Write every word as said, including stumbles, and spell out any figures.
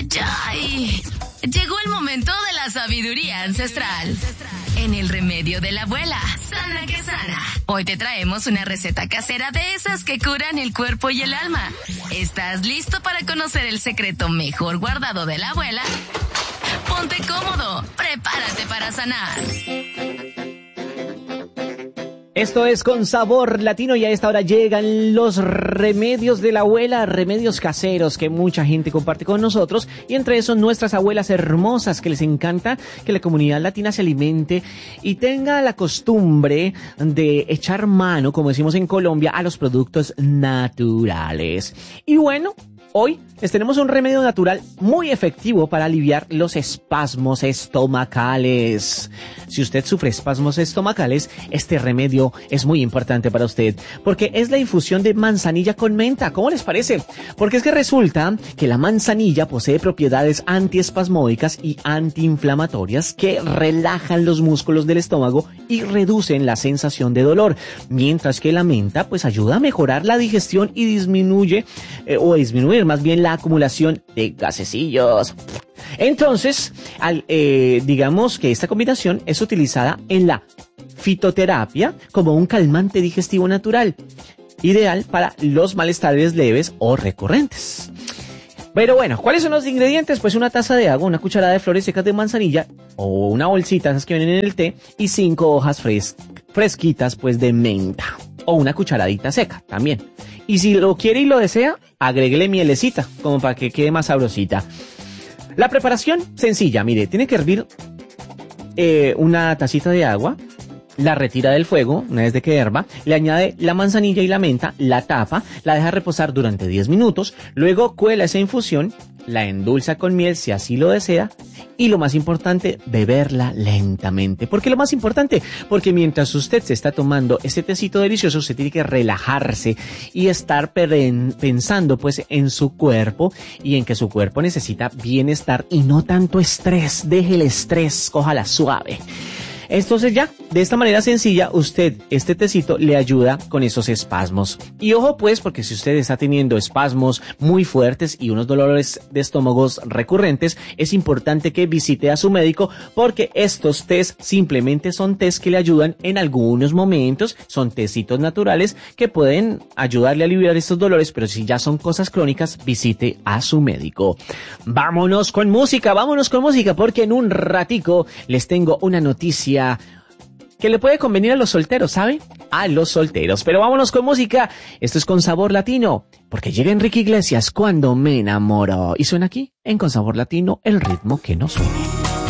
ay, ay. Llegó el momento de la sabiduría ancestral. En el remedio de la abuela, sana que sana. Hoy te traemos una receta casera de esas que curan el cuerpo y el alma. ¿Estás listo para conocer el secreto mejor guardado de la abuela? Ponte cómodo, prepárate para sanar. Esto es Con Sabor Latino y a esta hora llegan los remedios de la abuela, remedios caseros que mucha gente comparte con nosotros y entre esos nuestras abuelas hermosas que les encanta que la comunidad latina se alimente y tenga la costumbre de echar mano, como decimos en Colombia, a los productos naturales. Y bueno, hoy les tenemos un remedio natural muy efectivo para aliviar los espasmos estomacales. Si usted sufre espasmos estomacales, este remedio es muy importante para usted, porque es la infusión de manzanilla con menta. ¿Cómo les parece? Porque es que resulta que la manzanilla posee propiedades antiespasmódicas y antiinflamatorias que relajan los músculos del estómago y reducen la sensación de dolor, mientras que la menta pues ayuda a mejorar la digestión y disminuye eh, o disminuir más bien la acumulación de gasecillos. Entonces, al, eh, digamos que esta combinación es utilizada en la fitoterapia como un calmante digestivo natural, ideal para los malestares leves o recurrentes. Pero bueno, ¿cuáles son los ingredientes? Pues una taza de agua, una cucharada de flores secas de manzanilla o una bolsita, esas que vienen en el té, y cinco hojas fres- fresquitas pues de menta o una cucharadita seca también. Y si lo quiere y lo desea, agréguele mielecita, como para que quede más sabrosita. La preparación, sencilla, mire, tiene que hervir eh, una tacita de agua, la retira del fuego, una vez de que hierva, le añade la manzanilla y la menta, la tapa, la deja reposar durante diez minutos, luego cuela esa infusión, la endulza con miel si así lo desea, y lo más importante, beberla lentamente. ¿Por qué lo más importante? Porque mientras usted se está tomando este tecito delicioso, usted tiene que relajarse y estar pensando pues en su cuerpo y en que su cuerpo necesita bienestar y no tanto estrés. Deje el estrés, cójala suave. Entonces ya, de esta manera sencilla, usted, este tecito le ayuda con esos espasmos. Y ojo pues, porque si usted está teniendo espasmos muy fuertes y unos dolores de estómagos recurrentes, es importante que visite a su médico, porque estos test simplemente son test que le ayudan en algunos momentos, son tecitos naturales que pueden ayudarle a aliviar estos dolores, pero si ya son cosas crónicas, visite a su médico. Vámonos con música, vámonos con música, porque en un ratico les tengo una noticia que le puede convenir a los solteros, ¿sabe? A los solteros. Pero vámonos con música. Esto es Con Sabor Latino, porque llega Enrique Iglesias, Cuando me enamoro. Y suena aquí, en Con Sabor Latino, el ritmo que nos une.